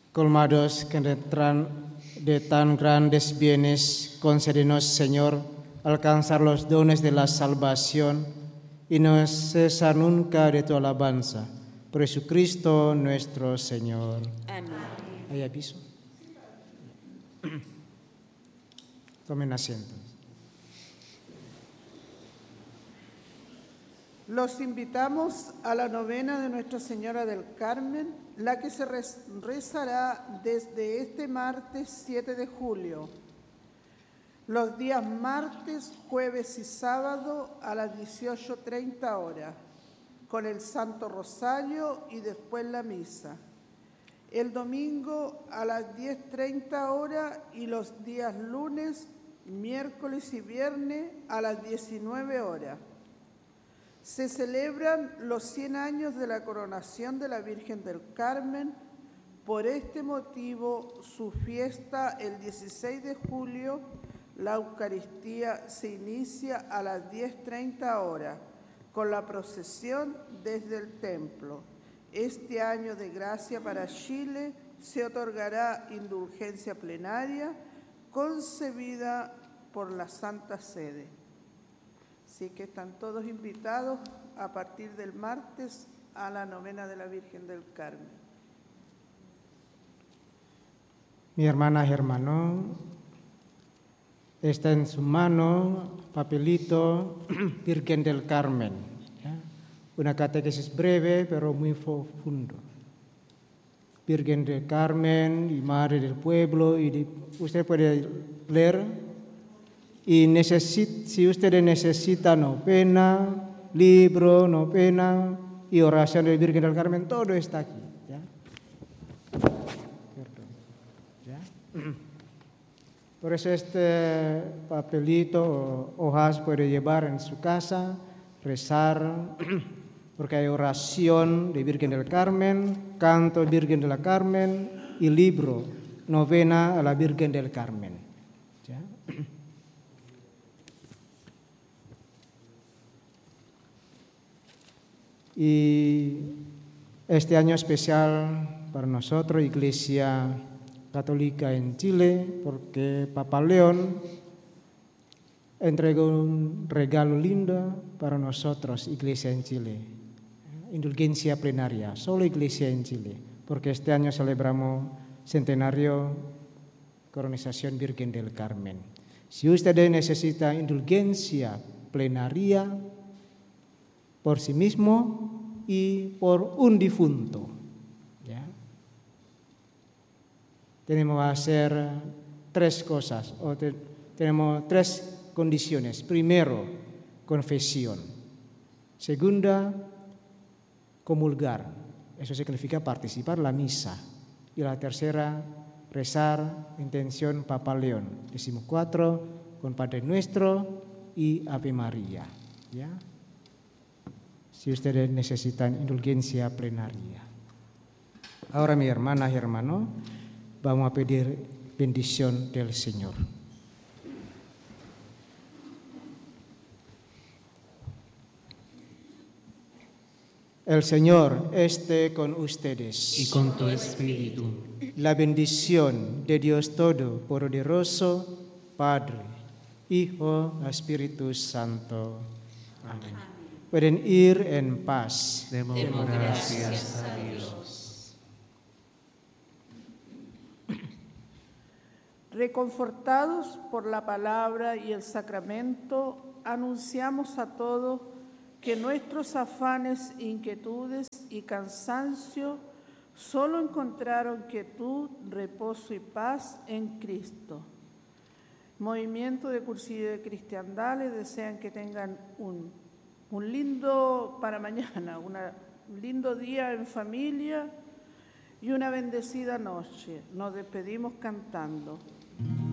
Colmados de tan grandes bienes, concédenos, Señor, alcanzar los dones de la salvación y no cesar nunca de tu alabanza. Por Jesucristo nuestro Señor. Amén. ¿Hay aviso? Tomen asiento. Los invitamos a la novena de Nuestra Señora del Carmen, la que se rezará desde este martes 7 de julio, los días martes, jueves y sábado a las 18:30 horas, con el Santo Rosario y después la misa. El domingo a las 10:30 horas y los días lunes, miércoles y viernes a las 19 horas. Se celebran los 100 años de la coronación de la Virgen del Carmen. Por este motivo, su fiesta el 16 de julio, la Eucaristía se inicia a las 10:30 horas con la procesión desde el templo. Este año de gracia para Chile se otorgará indulgencia plenaria concebida por la Santa Sede. Así que están todos invitados a partir del martes a la novena de la Virgen del Carmen. Mi hermana y hermano, está en su mano papelito Virgen del Carmen. ¿Ya? Una catequesis breve pero muy profundo. Virgen del Carmen y Madre del Pueblo. Usted puede leer. Y si ustedes necesitan novena, libro, novena y oración de Virgen del Carmen, todo está aquí. ¿Ya? ¿Ya? Por eso este papelito o hojas puede llevar en su casa, rezar, porque hay oración de Virgen del Carmen, canto de Virgen de la Carmen y libro, novena a la Virgen del Carmen. ¿Ya? Y este año especial para nosotros, Iglesia Católica en Chile, porque Papa León entregó un regalo lindo para nosotros, Iglesia en Chile. Indulgencia plenaria, solo Iglesia en Chile, porque este año celebramos centenario Coronización Virgen del Carmen. Si ustedes necesitan indulgencia plenaria, por sí mismo y por un difunto. ¿Ya? Tenemos que hacer tres cosas, tenemos tres condiciones. Primero, confesión. Segunda, comulgar. Eso significa participar en la misa. Y la tercera, rezar, intención Papa León. 14, con Padre Nuestro y Ave María. ¿Ya? Si ustedes necesitan indulgencia plenaria. Ahora, mi hermana y hermano, vamos a pedir bendición del Señor. El Señor esté con ustedes. Y con tu espíritu. La bendición de Dios Todopoderoso, Padre, Hijo, Espíritu Santo. Amén. Pueden ir en paz. Demos gracias a Dios. Reconfortados por la palabra y el sacramento, anunciamos a todos que nuestros afanes, inquietudes y cansancio solo encontraron quietud, reposo y paz en Cristo. Movimiento de Cursillo de Cristiandad les desean que tengan un lindo para mañana, un lindo día en familia y una bendecida noche. Nos despedimos cantando.